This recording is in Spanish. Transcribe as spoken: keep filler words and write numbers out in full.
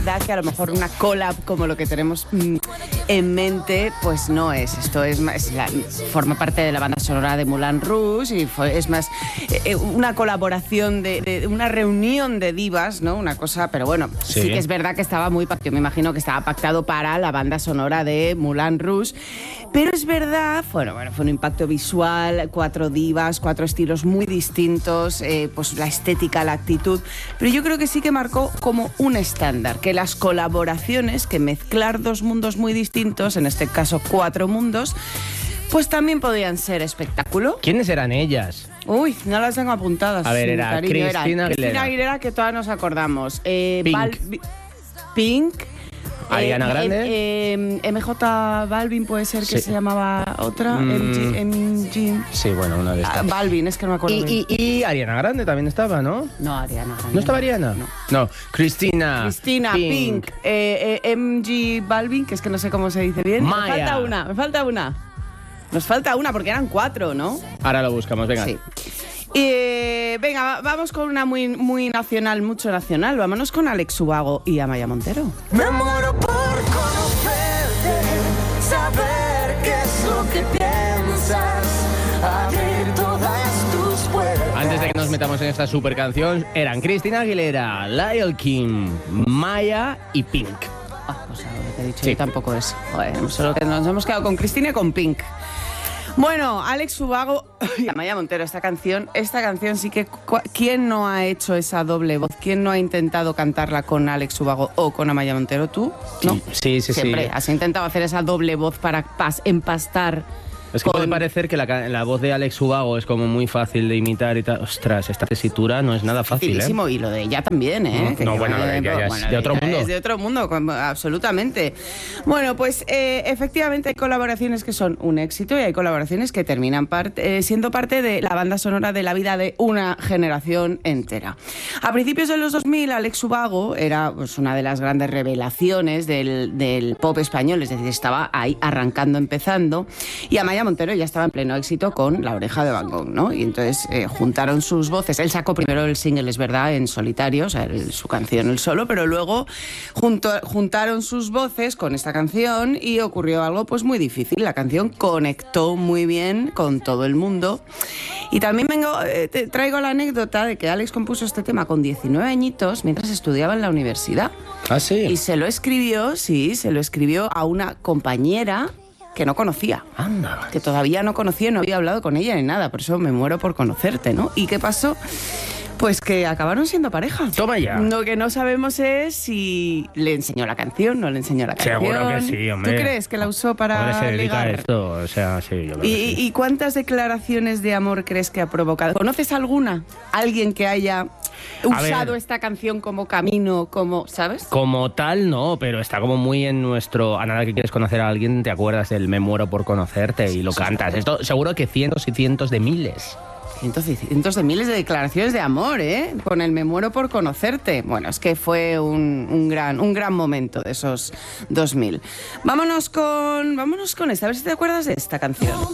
Da que a lo mejor una collab como lo que tenemos mm, en mente, pues no es. Esto es más, la, forma parte de la banda sonora de Moulin Rouge y fue, es más eh, una colaboración, de, de una reunión de divas, ¿no? Una cosa, pero bueno, sí. sí que es verdad que estaba muy pactado. Yo me imagino que estaba pactado para la banda sonora de Moulin Rouge. Pero es verdad, bueno, bueno, fue un impacto visual, cuatro divas, cuatro estilos muy distintos, eh, pues la estética, la actitud. Pero yo creo que sí que marcó como un estándar, que las colaboraciones, que mezclar dos mundos muy distintos, en este caso cuatro mundos, pues también podían ser espectáculo. ¿Quiénes eran ellas? Uy, no las tengo apuntadas. A ver, era cariño, Cristina Aguilera. Cristina Aguilera, que todas nos acordamos. Eh, Pink. Val, Pink. Ariana eh, Grande. Eh, eh, M J Balvin puede ser que Sí. se llamaba otra. Mm. M G, M G. Sí, bueno, una de estas. Ah, Balvin, es que no me acuerdo. Y, y, y Ariana Grande también estaba, ¿no? No, Ariana Grande. ¿No estaba Ariana? No. No, Cristina. Cristina, Pink, Pink eh, eh, M G Balvin, que es que no sé cómo se dice bien. Maya. Me falta una, me falta una. Nos falta una porque eran cuatro, ¿no? Ahora lo buscamos, venga. Sí. Eh, venga, va, vamos con una muy, muy nacional, mucho nacional. Vámonos con Alex Ubago y Amaya Montero. Me muero por conocerte, saber qué es lo que piensas, abrir todas tus puertas. Antes de que nos metamos en esta super canción, eran Cristina Aguilera, Lyle Kim, Maya y Pink. Ah, pues ahora lo que he dicho Sí. yo tampoco es. Joder, solo que nos hemos quedado con Cristina y con Pink. Bueno, Alex Ubago y Amaya Montero, esta canción, esta canción sí que... ¿Quién no ha hecho esa doble voz? ¿Quién no ha intentado cantarla con Alex Ubago o con Amaya Montero? ¿Tú? ¿No? Sí, sí, Siempre sí. has intentado hacer esa doble voz para pas, empastar... Es que con... puede parecer que la, la voz de Alex Ubago es como muy fácil de imitar y tal. Ostras, esta tesitura no es nada fácil, ¿eh? Facilísimo, y lo de ella también, ¿eh? No, Que no, yo, bueno, lo de ella ya es bueno, de otro ella mundo. Es de otro mundo, como- absolutamente. Bueno, pues eh, efectivamente hay colaboraciones que son un éxito y hay colaboraciones que terminan parte, eh, siendo parte de la banda sonora de la vida de una generación entera. A principios de los dos mil, Alex Ubago era pues, una de las grandes revelaciones del, del pop español, es decir, estaba ahí arrancando, empezando, y Amaya Montero ya estaba en pleno éxito con La Oreja de Van Gogh, ¿no? Y entonces eh, juntaron sus voces. Él sacó primero el single, es verdad, en solitario, o sea, el- su canción, el solo, pero luego junto, juntaron sus voces con esta canción y ocurrió algo pues muy difícil. La canción conectó muy bien con todo el mundo. Y también vengo, eh, te traigo la anécdota de que Alex compuso este tema con diecinueve añitos mientras estudiaba en la universidad. Ah, sí. Y se lo escribió, sí, se lo escribió a una compañera que no conocía. Anda. Que todavía no conocía, no había hablado con ella ni nada, por eso me muero por conocerte, ¿no? ¿Y qué pasó? Pues que acabaron siendo pareja. Toma ya. Lo que no sabemos es si le enseñó la canción, no le enseñó la canción. Seguro que sí, hombre. ¿Tú crees que la usó para Hombre, se dedica a ligar? esto, o sea, sí, yo creo ¿Y, que sí. y cuántas declaraciones de amor crees que ha provocado? ¿Conoces alguna? ¿Alguien que haya usado ver. esta canción como camino, como, ¿sabes? Como tal, no, pero está como muy en nuestro... A nada que quieres conocer a alguien, te acuerdas del Me muero por conocerte y lo cantas. Esto seguro que cientos y cientos de miles. Cientos y cientos de miles de declaraciones de amor, ¿eh? Con el me muero por conocerte. Bueno, es que fue un, un, gran, un gran momento de esos dos mil. Vámonos con, vámonos con esta, a ver si te acuerdas de esta canción.